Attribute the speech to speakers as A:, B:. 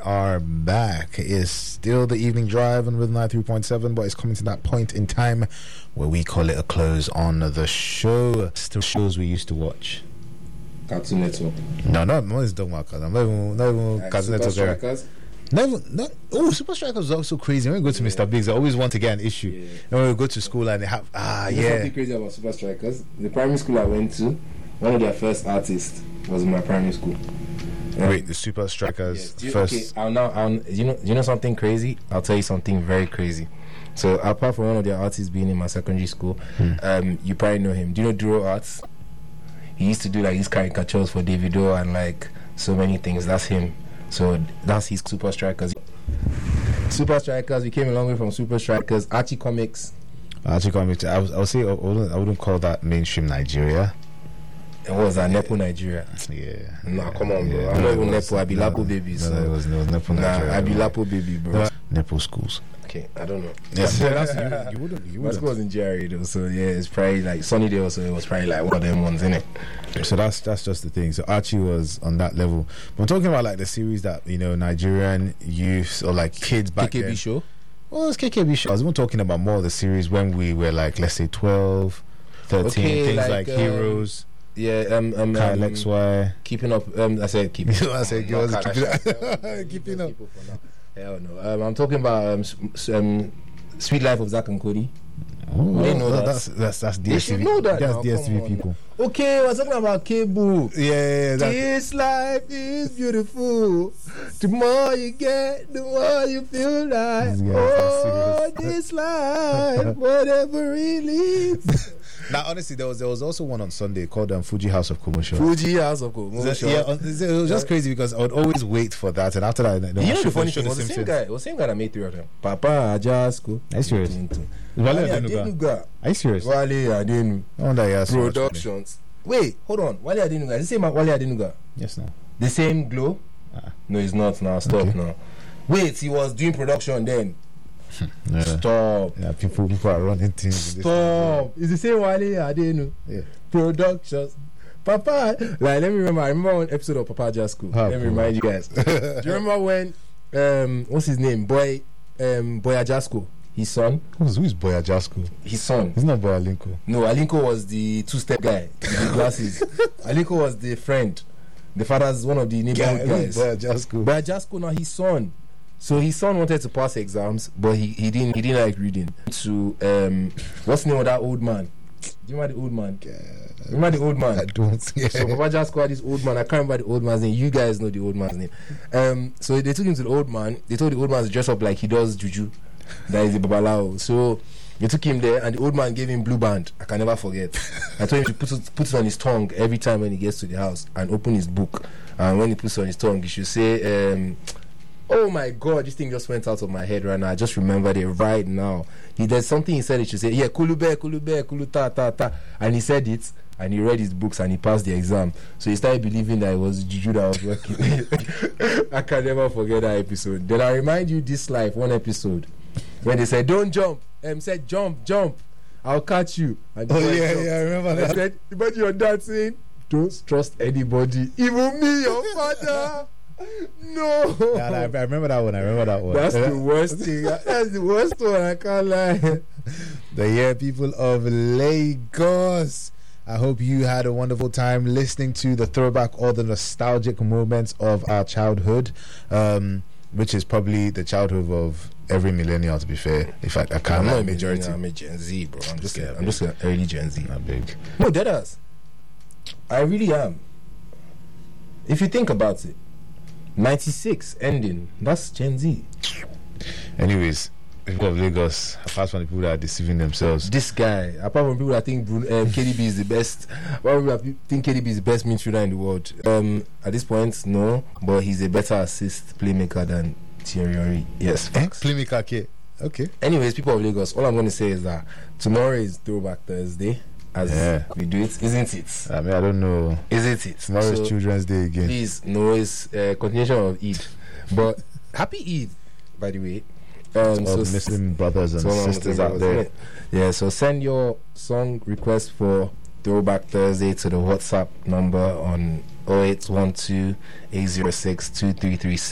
A: are back. It's still the evening drive and with 93.7, but it's coming to that point in time where we call it a close on the show. Still shows we used to watch.
B: Cartoon Network.
A: No, it's Dogma. I'm not even Cartoon Network. No. Oh, Super Strikers was also crazy. When we go to Mr. Biggs, I always want to get an issue.
B: Yeah.
A: And when we go to school and they have
B: Something crazy about Super Strikers. The primary school I went to, one of their first artists was in my primary school.
A: Wait, the Super Strikers first.
B: Okay, you know something crazy? I'll tell you something very crazy. So apart from one of their artists being in my secondary school, you probably know him. Do you know Duro Arts? He used to do like these caricatures for Davido and like so many things. That's him. So that's his Super Strikers. Super Strikers. We came a long way from Super Strikers. Archie Comics.
A: I would say I wouldn't call that mainstream Nigeria.
B: It was Nepo Nigeria.
A: Yeah.
B: Nah, come on, bro. I'm not even Nepo. I be Lapo baby.
A: No, it was Nepo Nigeria.
B: I be Lapo baby, bro.
A: Nepo schools.
B: Okay, I don't know.
A: Yes, you wouldn't.
B: My school was in GRA though, so yeah, it's probably like Sunnydale, so it was probably like one of them ones, innit?
A: So that's just the thing. So Archie was on that level. But I'm talking about like the series that, Nigerian youth or like kids back
B: KKB
A: then.
B: show?
A: Well, it's KKB show. I was even talking about more of the series when we were like, let's say 12, 13, things like Heroes.
B: Yeah,
A: Kyle XY.
B: Keeping up. I said keeping.
A: I said keeping up.
B: Hell no. I'm talking about Sweet Life of Zack and Cody.
A: Oh,
B: they know
A: that's DSTV.
B: They should know that.
A: That's
B: now,
A: DSTV people.
B: Okay, we're talking about Cable.
A: Yeah.
B: This life is beautiful. The more you get, the more you feel like. Oh, this life, whatever it is.
A: Now, honestly, there was also one on Sunday called Fuji House of Commotion.
B: Fuji House of Commotion.
A: Yeah, it was just crazy because I would always wait for that, and after that,
B: you know the funny thing was the same guy. It was the same guy that made 3 of them. Papa Ajasko.
A: Are you serious? Wale Adenuga. Are you serious?
B: Wale Adenu. Productions. Wait, hold on. Wale Adenuga. Is the same Wale Adenuga?
A: Yes, no.
B: The same glow? No, it's not now. Stop now. Wait, he was doing production then.
A: Yeah.
B: Stop.
A: Yeah, people are running things.
B: Stop. It's the same Wale Adenu.
A: Yeah.
B: Productions. Papa. Like, let me remember. I remember one episode of Papa Jasco. Let me remind you guys. Do you remember when what's his name? Boy Ajasco. His son.
A: Who is Boy Ajasco?
B: His son.
A: He's not Boy Alinko.
B: No, Alinko was the 2-step guy with the glasses. Alinko was the friend. The father's one of the neighborhood guys.
A: Boy Ajasco.
B: Boy Ajasco, now his son. So his son wanted to pass exams, but he didn't like reading. To what's the name of that old man? Do you remember the old man? Remember the old man?
A: I don't. Yeah.
B: So Papa Jasco had this old man. I can't remember the old man's name. You guys know the old man's name. So they took him to the old man. They told the old man to dress up like he does juju. That is the babalao. So they took him there, and the old man gave him blue band. I can never forget. I told him to put it on his tongue every time when he gets to the house and open his book. And when he puts it on his tongue, he should say, oh my God, this thing just went out of my head right now. I just remembered it right now. There's something he said. He should say, yeah, kulube, kulu ta ta ta. And he said it, and he read his books, and he passed the exam. So he started believing that it was juju that was working. I can never forget that episode. Then I remind you this life, one episode, when they said, don't jump. Said, jump, I'll catch you. And
A: I remember that.
B: I said, imagine your dad saying, don't trust anybody, even me, your father. No.
A: Yeah, I remember that one.
B: That's the worst thing. That's the worst one. I can't lie.
A: People of Lagos, I hope you had a wonderful time listening to the throwback or the nostalgic moments of our childhood, which is probably the childhood of every millennial, to be fair. In fact, I can't.
B: I'm not a majority. I'm a Gen Z, bro. I'm just an early Gen Z.
A: Not big.
B: No, deadass. I really am. If you think about it, 96 ending. That's Gen Z.
A: Anyways, people of Lagos, apart from the people that are deceiving themselves,
B: this guy, apart from people that think KDB is the best, apart from people that think KDB is the best midfielder in the world, at this point, no, but he's a better assist playmaker than Thierry Henry. Yes,
A: playmaker. Okay.
B: Anyways, people of Lagos, all I'm going to say is that tomorrow is Throwback Thursday. As we do it, isn't it?
A: I mean, I don't know.
B: Isn't it?
A: Tomorrow is Children's Day again.
B: Please, no, it's continuation of Eid. But happy Eid, by the way.
A: So Muslim brothers and sisters out there.
B: Yeah, so send your song request for Throwback Thursday to the WhatsApp number on 0812 806 2337.